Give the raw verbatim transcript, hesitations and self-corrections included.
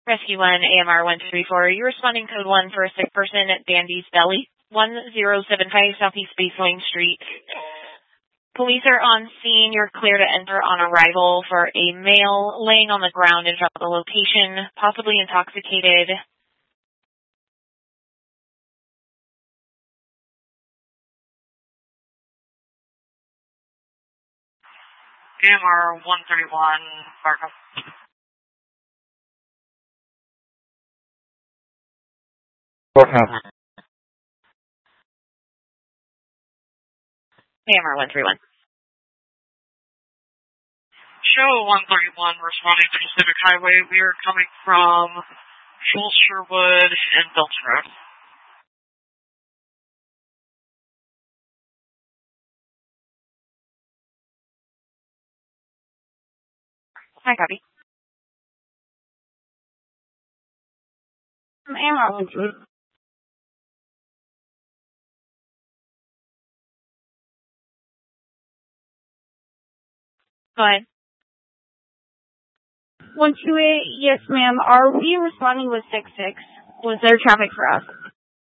Rescue one, A M R one three four. You're responding code one for a sick person at Dandy's Deli, one zero seven five Southeast Baseline Street. Police are on scene. You're clear to enter on arrival for a male laying on the ground in front of the location, possibly intoxicated. A M R one thirty-one, Barco. What happened? A M R one three one. Show one thirty-one, responding to Pacific Highway. We are coming from Schultz Sherwood and Belton Road. Hi, copy. A M R one three. Go ahead. one two eight, yes ma'am. Are we responding with six six? Was there traffic for us?